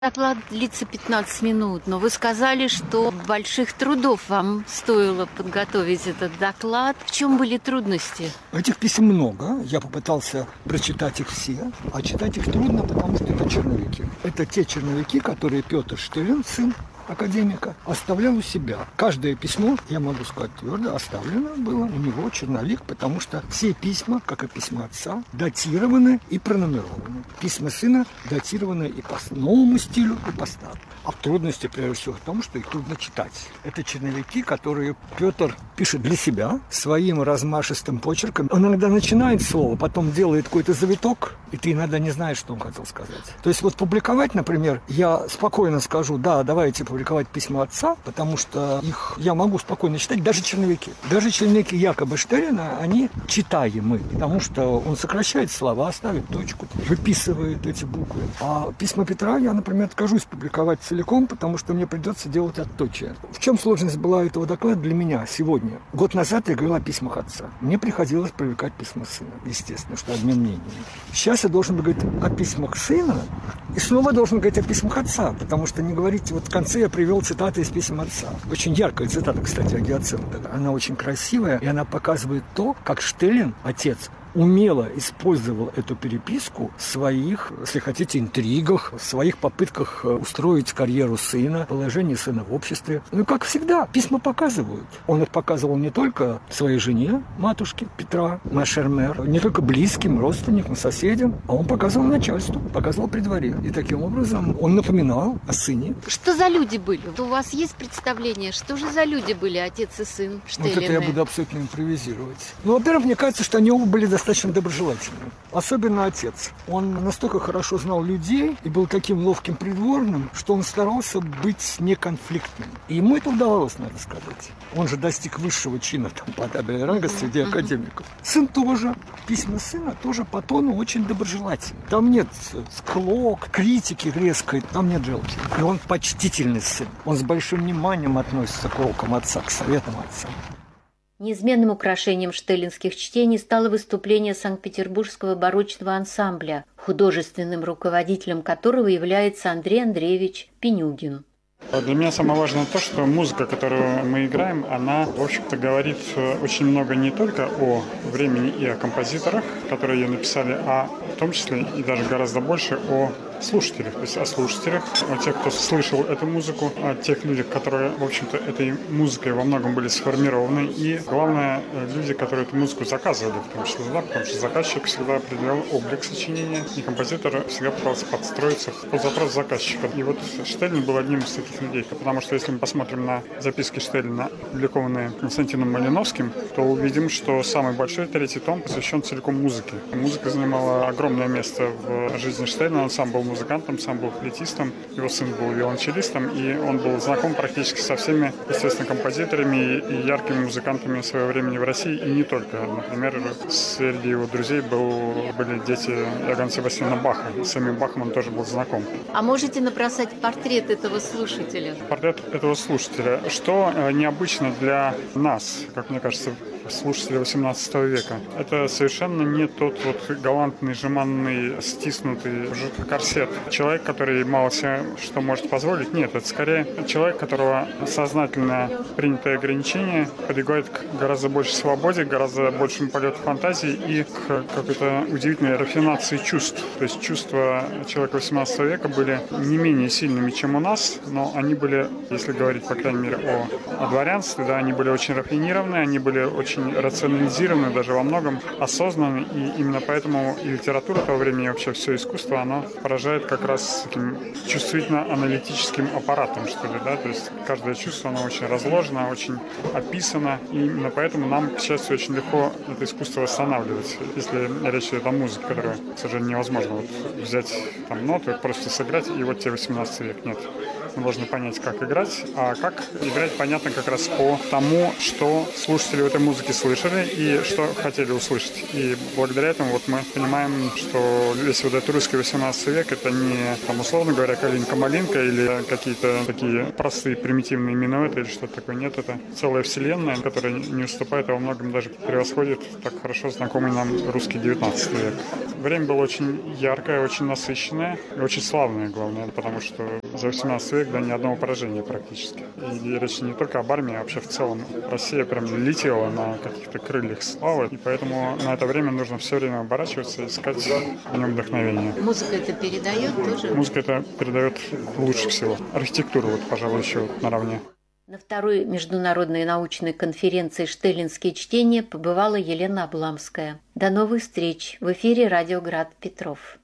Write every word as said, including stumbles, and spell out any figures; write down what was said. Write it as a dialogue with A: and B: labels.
A: Доклад длится пятнадцать минут, но вы сказали, что больших трудов вам стоило подготовить этот доклад. В чем были трудности?
B: Этих писем много. Я попытался прочитать их все. А читать их трудно, потому что это черновики. Это те черновики, которые Петр Штеллин, сын академика, оставлял у себя. Каждое письмо, я могу сказать твердо, оставлено было у него черновик, потому что все письма, как и письма отца, датированы и пронумерованы. Письма сына датированы и по новому стилю, и по старому. А трудности, прежде всего, в том, что их трудно читать. Это черновики, которые Петр пишет для себя своим размашистым почерком. Он иногда начинает слово, потом делает какой-то завиток, и ты иногда не знаешь, что он хотел сказать. То есть вот публиковать, например, я спокойно скажу, да, давайте публиковать письма отца, потому что их я могу спокойно читать, даже черновики. Даже черновики якобы Штеллина, они читаемы, потому что он сокращает слова, ставит точку, выписывает эти буквы. А письма Петра я, например, откажусь публиковать целиком, потому что мне придется делать отточие. В чем сложность была этого доклада для меня сегодня? Год назад я говорил о письмах отца. Мне приходилось привлекать письма сына, естественно, что обмен мнениями. Сейчас я должен говорить о письмах сына и снова должен говорить о письмах отца, потому что не говорить, вот в конце я привел цитаты из писем отца. Очень яркая цитата, кстати, о гиацинте. Она очень красивая, и она показывает то, как Штеллин, отец, умело использовал эту переписку в своих, если хотите, интригах, в своих попытках устроить карьеру сына, положение сына в обществе. Ну, как всегда, письма показывают. Он их показывал не только своей жене, матушке Петра, Машермер, не только близким, родственникам, соседям, а он показывал начальству, показывал при дворе. И таким образом он напоминал о сыне.
A: Что за люди были? У вас есть представление, что же за люди были отец и сын Штеллины?
B: Вот это я буду абсолютно импровизировать. Ну, во-первых, мне кажется, что они оба были достаточно достаточно доброжелательным. Особенно отец. Он настолько хорошо знал людей и был таким ловким придворным, что он старался быть неконфликтным. И ему это удавалось, надо сказать. Он же достиг высшего чина там, по табели ранга среди академиков. Сын тоже. Письма сына тоже по тону очень доброжелательны. Там нет склок, критики резкой, там нет желчи. И он почтительный сын. Он с большим вниманием относится к урокам отца, к советам отца.
A: Неизменным украшением штеллинских чтений стало выступление Санкт-Петербургского барочного ансамбля, художественным руководителем которого является Андрей Андреевич Пенюгин.
C: Для меня самое важное то, что музыка, которую мы играем, она, в общем-то, говорит очень много не только о времени и о композиторах, которые ее написали, а в том числе и даже гораздо больше о слушателях, то есть о слушателях, о тех, кто слышал эту музыку, о тех людях, которые, в общем-то, этой музыкой во многом были сформированы, и, главное, люди, которые эту музыку заказывали, в том числе, да, потому что заказчик всегда определял облик сочинения, и композитор всегда пытался подстроиться под запрос заказчика. И вот Штеллин был одним из таких людей, потому что если мы посмотрим на записки Штеллина, опубликованные Константином Малиновским, то увидим, что самый большой третий том посвящен целиком музыке. Музыка занимала огромное место в жизни Штеллина, он сам был музыкантом, сам был флейтистом, его сын был виолончелистом, и он был знаком практически со всеми, естественно, композиторами и яркими музыкантами своего времени в России, и не только. Например, среди его друзей был, были дети Иоганна Себастьяна Баха. С самим Бахом он тоже был знаком.
A: А можете набросать портрет этого слушателя?
C: Портрет этого слушателя. Что необычно для нас, как мне кажется, слушателя восемнадцатого века. Это совершенно не тот вот галантный, жеманный, стиснутый корсет. Человек, который мало себе что может позволить. Нет, это скорее человек, которого сознательно принятое ограничение подвигает к гораздо большей свободе, гораздо большему полету фантазии и к какой-то удивительной рафинации чувств. То есть чувства человека восемнадцатого века были не менее сильными, чем у нас, но они были, если говорить, по крайней мере, о, о дворянстве, да, они были очень рафинированы, они были очень рационализированы, даже во многом осознанны, и именно поэтому и литература того времени, и вообще все искусство, оно поражает как раз таким чувствительно-аналитическим аппаратом, что ли, да, то есть каждое чувство, оно очень разложено, очень описано, и именно поэтому нам, к счастью, очень легко это искусство восстанавливать, если речь идет о музыке, которую, к сожалению, невозможно вот взять там ноты, просто сыграть, и вот тебе восемнадцатый век, нет. Мы должны понять, как играть, а как играть понятно как раз по тому, что слушатели в этой музыке слышали и что хотели услышать. И благодаря этому вот мы понимаем, что весь вот этот русский восемнадцатый век музыка — это не, там, условно говоря, калинка-малинка или какие-то такие простые примитивные минуэты или что-то такое. Нет, это целая вселенная, которая не уступает, а во многом даже превосходит так хорошо знакомый нам русский девятнадцатый век. Время было очень яркое, очень насыщенное и очень славное, главное, потому что за восемнадцатый век, да, ни одного поражения практически. И речь не только об армии, а вообще в целом. Россия прям летела на каких-то крыльях славы, и поэтому на это время нужно все время оборачиваться и искать в нем вдохновение.
A: Музыка это передает тоже?
C: Музыка это передает лучше всего. Архитектура, вот, пожалуй, еще наравне.
A: На второй международной научной конференции «Штеллинские чтения» побывала Елена Обламская. До новых встреч! В эфире радио Град Петров.